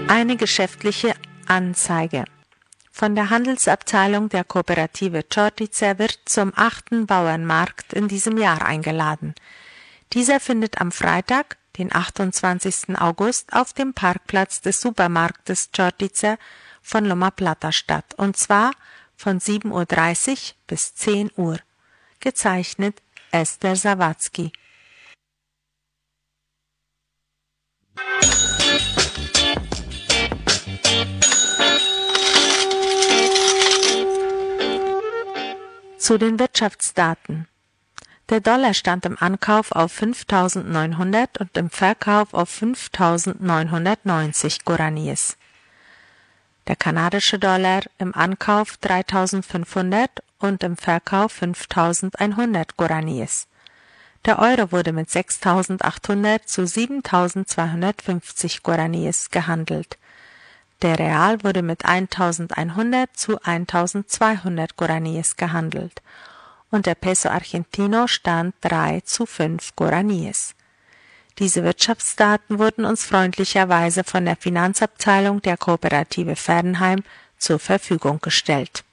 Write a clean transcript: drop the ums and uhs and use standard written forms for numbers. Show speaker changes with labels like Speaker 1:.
Speaker 1: Eine geschäftliche Anzeige. Von der Handelsabteilung der Kooperative Čortice wird zum 8. Bauernmarkt in diesem Jahr eingeladen. Dieser findet am Freitag, den 28. August, auf dem Parkplatz des Supermarktes Čortice von Loma Plata statt, und zwar von 7:30 Uhr bis 10 Uhr. Gezeichnet Ester Sawatzki. Zu den Wirtschaftsdaten. Der Dollar stand im Ankauf auf 5.900 und im Verkauf auf 5.990 Guaraníes. Der kanadische Dollar im Ankauf 3.500 und im Verkauf 5.100 Guaraníes. Der Euro wurde mit 6.800 zu 7.250 Guaraníes gehandelt. Der Real wurde mit 1.100 zu 1.200 Guaraníes gehandelt und der Peso Argentino stand 3 zu 5 Guaraníes. Diese Wirtschaftsdaten wurden uns freundlicherweise von der Finanzabteilung der Kooperative Fernheim zur Verfügung gestellt.